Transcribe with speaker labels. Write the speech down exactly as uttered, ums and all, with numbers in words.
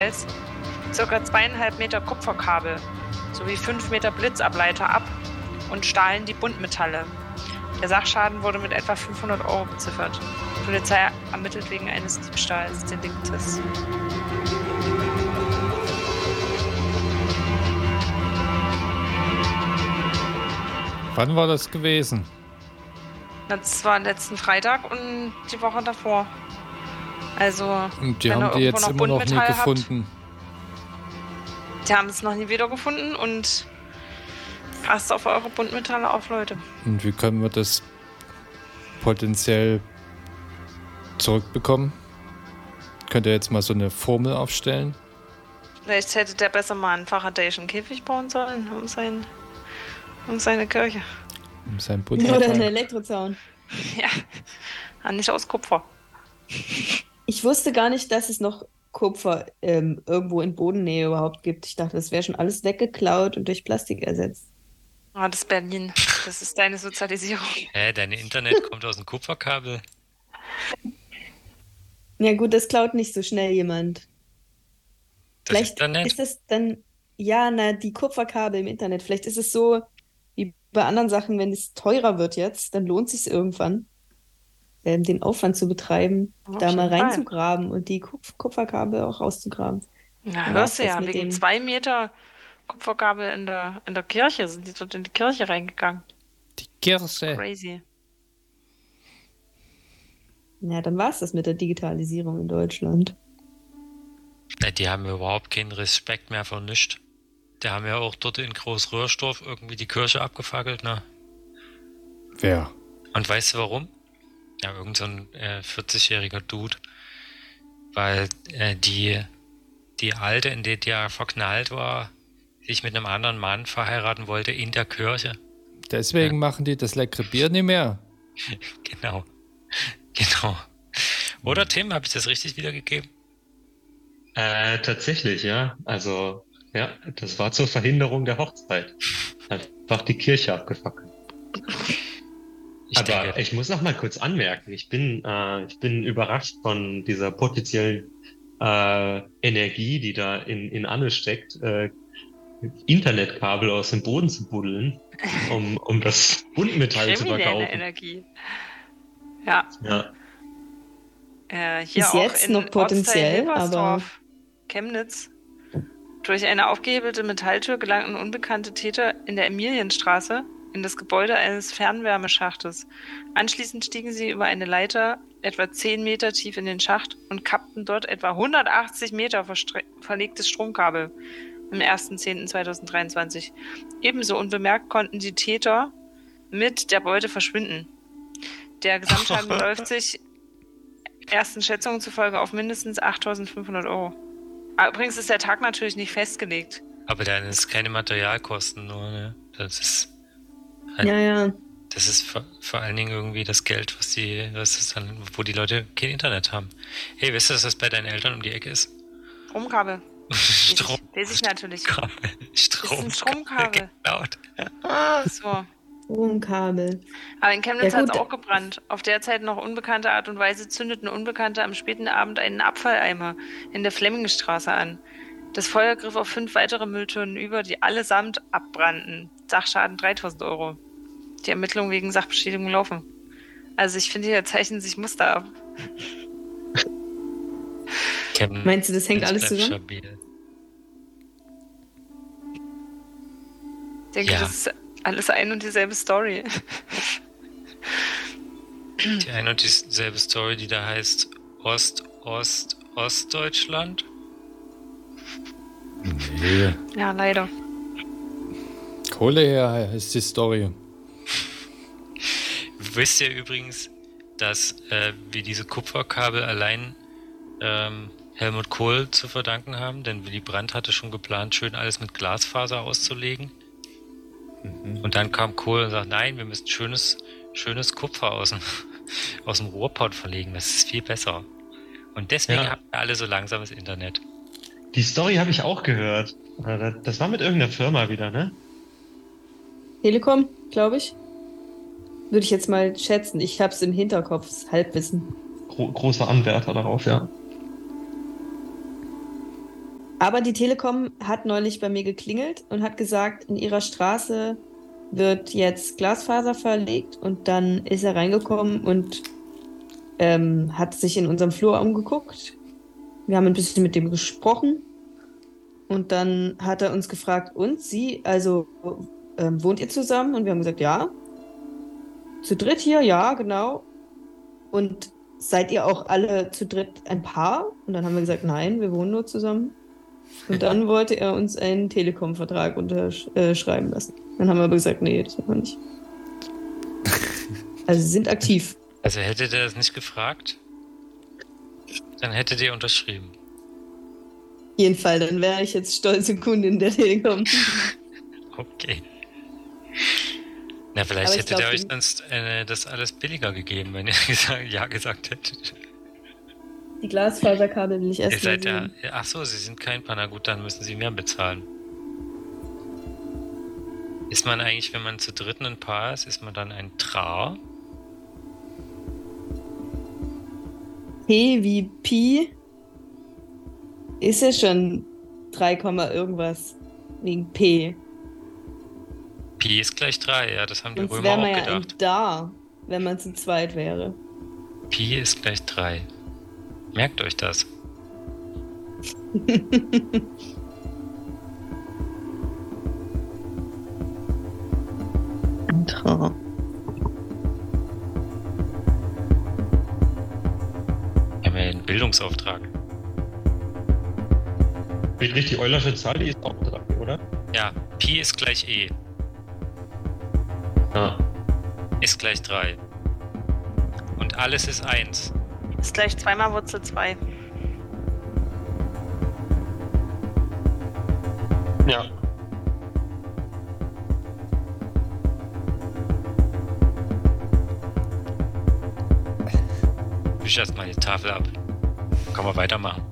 Speaker 1: circa zweieinhalb Meter Kupferkabel sowie fünf Meter Blitzableiter ab und stahlen die Buntmetalle. Der Sachschaden wurde mit etwa fünfhundert Euro beziffert. Die Polizei ermittelt wegen eines Diebstahlsdeliktes.
Speaker 2: Wann war das gewesen?
Speaker 1: Das war letzten Freitag und die Woche davor. Also,
Speaker 2: und die
Speaker 1: wenn
Speaker 2: haben
Speaker 1: ihr
Speaker 2: die
Speaker 1: irgendwo
Speaker 2: jetzt
Speaker 1: noch
Speaker 2: immer noch nie
Speaker 1: Buntmetall habt,
Speaker 2: gefunden.
Speaker 1: die haben es noch nie wiedergefunden und passt auf eure Buntmetalle auf, Leute.
Speaker 2: Und wie können wir das potenziell zurückbekommen? Könnt ihr jetzt mal so eine Formel aufstellen?
Speaker 1: Vielleicht hätte der besser mal einen Faradayschen Käfig bauen sollen, um, sein, um seine Kirche.
Speaker 2: Um sein
Speaker 3: Oder einen Elektrozaun.
Speaker 1: Ja, nicht aus Kupfer.
Speaker 3: Ich wusste gar nicht, dass es noch Kupfer ähm, irgendwo in Bodennähe überhaupt gibt. Ich dachte, das wäre schon alles weggeklaut und durch Plastik ersetzt.
Speaker 1: Ah, das ist Berlin. Das ist deine Sozialisierung.
Speaker 4: Hä, dein Internet kommt aus dem Kupferkabel.
Speaker 3: Ja gut, das klaut nicht so schnell jemand.
Speaker 4: Das
Speaker 3: Vielleicht
Speaker 4: Internet?
Speaker 3: ist es dann, ja, na, die Kupferkabel im Internet. Vielleicht ist es so, wie bei anderen Sachen, wenn es teurer wird jetzt, dann lohnt es sich irgendwann, ähm, den Aufwand zu betreiben,
Speaker 1: Auf
Speaker 3: da mal
Speaker 1: jeden Fall.
Speaker 3: reinzugraben und die Kupf- Kupferkabel auch rauszugraben.
Speaker 1: Na,
Speaker 3: Ja,
Speaker 1: hörst du
Speaker 3: das
Speaker 1: ja,
Speaker 3: mit
Speaker 1: wegen
Speaker 3: dem-
Speaker 1: zwei Meter Kupferkabel in der, in der Kirche sind die dort in die Kirche reingegangen.
Speaker 2: Die Kirche.
Speaker 1: Crazy.
Speaker 3: Ja, dann war es das mit der Digitalisierung in Deutschland.
Speaker 4: Ne, die haben überhaupt keinen Respekt mehr vor nichts. Die haben ja auch dort in Großröhrsdorf irgendwie die Kirche abgefackelt, ne?
Speaker 2: Wer?
Speaker 4: Und weißt du warum? Ja, irgend so ein äh, vierzigjähriger Dude. Weil äh, die, die Alte, in die der verknallt war, sich mit einem anderen Mann verheiraten wollte in der Kirche.
Speaker 2: Deswegen
Speaker 4: Ja.
Speaker 2: machen die das leckere Bier nicht mehr.
Speaker 4: Genau. Genau. Oder Tim, habe ich das richtig wiedergegeben?
Speaker 5: Äh, tatsächlich, ja. Also, ja, das war zur Verhinderung der Hochzeit. Einfach die Kirche abgefackelt.
Speaker 4: Ich
Speaker 5: Aber
Speaker 4: denke,
Speaker 5: ich muss noch mal kurz anmerken, ich bin, äh, ich bin überrascht von dieser potenziellen äh, Energie, die da in, in Anne steckt, äh, Internetkabel aus dem Boden zu buddeln, um, um das Buntmetall zu
Speaker 1: Kriminelle
Speaker 5: verkaufen.
Speaker 1: Energie. Ja,
Speaker 5: Ja.
Speaker 1: äh, hier
Speaker 3: Bis
Speaker 1: auch
Speaker 3: jetzt
Speaker 1: in
Speaker 3: noch potenziell,
Speaker 1: Ortsteil-Hilbersdorf, Chemnitz. Durch eine aufgehebelte Metalltür gelangten unbekannte Täter in der Emilienstraße in das Gebäude eines Fernwärmeschachtes. Anschließend stiegen sie über eine Leiter etwa zehn Meter tief in den Schacht und kappten dort etwa hundertachtzig Meter verstre- verlegtes Stromkabel am erster zehnter zweitausenddreiundzwanzig. Ebenso unbemerkt konnten die Täter mit der Beute verschwinden. Der Gesamtschaden beläuft sich ersten Schätzungen zufolge auf mindestens achttausendfünfhundert Euro. Aber übrigens ist der Tag natürlich nicht festgelegt.
Speaker 4: aber dann ist keine Materialkosten nur, ne? Das ist halt,
Speaker 3: Ja, ja.
Speaker 4: das ist vor, vor allen Dingen irgendwie das Geld, was die, was ist dann, wo die Leute kein Internet haben. Hey, weißt du, dass das bei deinen Eltern um die Ecke ist?
Speaker 1: Stromkabel.
Speaker 4: Strom.
Speaker 1: Weiß ich natürlich.
Speaker 4: Kabel. Strom.
Speaker 1: Ist ein Stromkabel.
Speaker 4: Laut.
Speaker 1: So.
Speaker 3: Stromkabel.
Speaker 1: Aber in Chemnitz
Speaker 3: Ja,
Speaker 1: hat es
Speaker 3: gut.
Speaker 1: auch gebrannt. Auf derzeit noch unbekannte Art und Weise zündeten Unbekannte am späten Abend einen Abfalleimer in der Flemmingstraße an. Das Feuer griff auf fünf weitere Mülltonnen über, die allesamt abbrannten. Sachschaden dreitausend Euro. Die Ermittlungen wegen Sachbeschädigung laufen. Also ich finde, hier zeichnen sich Muster ab.
Speaker 4: Chemnitz
Speaker 3: Meinst du, das hängt alles
Speaker 4: bleibt
Speaker 3: zusammen?
Speaker 4: stabil.
Speaker 1: Ich denke,
Speaker 4: Ja.
Speaker 1: das ist alles ein und dieselbe Story.
Speaker 4: Die eine und dieselbe Story, die da heißt Ost, Ost, Ostdeutschland.
Speaker 2: Nee.
Speaker 1: Ja, leider.
Speaker 2: Kohle her ist die Story.
Speaker 4: Wisst ihr übrigens, dass äh, wir diese Kupferkabel allein ähm, Helmut Kohl zu verdanken haben? Denn Willy Brandt hatte schon geplant, schön alles mit Glasfaser auszulegen. Und dann kam Kohl und sagt, nein, wir müssen schönes, schönes Kupfer aus dem, aus dem Rohrpott verlegen. Das ist viel besser. Und deswegen
Speaker 5: Ja.
Speaker 4: haben wir alle so langsames Internet.
Speaker 5: Die Story habe ich auch gehört. Äh, Das war mit irgendeiner Firma wieder, ne?
Speaker 3: Telekom, glaube ich. Würde ich jetzt mal schätzen. Ich habe es im Hinterkopf, das Halbwissen.
Speaker 5: Gro großer Anwärter darauf, ja.
Speaker 3: Aber die Telekom hat neulich bei mir geklingelt und hat gesagt, in ihrer Straße wird jetzt Glasfaser verlegt und dann ist er reingekommen und ähm, hat sich in unserem Flur umgeguckt. Wir haben ein bisschen mit dem gesprochen und dann hat er uns gefragt, und Sie, also ähm, wohnt ihr zusammen? Und wir haben gesagt, ja. Zu dritt hier? Ja, genau. Und seid ihr auch alle zu dritt ein Paar? Und dann haben wir gesagt, nein, wir wohnen nur zusammen. Und dann wollte er uns einen Telekom-Vertrag unterschreiben lassen. Dann haben wir aber gesagt, nee, das machen wir nicht. Also sie sind aktiv.
Speaker 4: Also hätte der das nicht gefragt, dann hättet ihr unterschrieben.
Speaker 3: Auf jeden Fall, dann wäre ich jetzt stolze Kundin der Telekom.
Speaker 4: Okay. Na, vielleicht
Speaker 3: Aber ich
Speaker 4: hättet
Speaker 3: glaub,
Speaker 4: ihr euch
Speaker 3: den-
Speaker 4: sonst äh, das alles billiger gegeben, wenn ihr gesagt, ja gesagt hättet.
Speaker 3: Die Glasfaserkabel will ich
Speaker 4: Ihr
Speaker 3: erst mal
Speaker 4: seid ja.
Speaker 3: sehen.
Speaker 4: Ach so, sie sind kein Paar. Na gut, dann müssen sie mehr bezahlen. Ist man eigentlich, wenn man zu dritt ein Paar ist, ist man dann ein Tra?
Speaker 3: P wie Pi ist ja schon drei, irgendwas wegen P.
Speaker 4: Pi ist gleich drei, ja, das haben die
Speaker 3: Sonst
Speaker 4: Römer
Speaker 3: wäre
Speaker 4: auch
Speaker 3: man ja ein
Speaker 4: gedacht.
Speaker 3: Da, wenn man zu zweit wäre.
Speaker 4: Pi ist gleich drei. Merkt euch das.
Speaker 3: Tra.
Speaker 4: Wir haben ja einen Bildungsauftrag.
Speaker 5: Friedrich, die Eulersche Zahl, die ist auch drei, oder?
Speaker 4: Ja, Pi ist gleich E,
Speaker 5: Ja.
Speaker 4: ist gleich drei. Und alles ist eins.
Speaker 1: Ist gleich zweimal Wurzel zwei.
Speaker 5: Ja.
Speaker 4: Wisch erstmal die Tafel ab. Kann man weitermachen.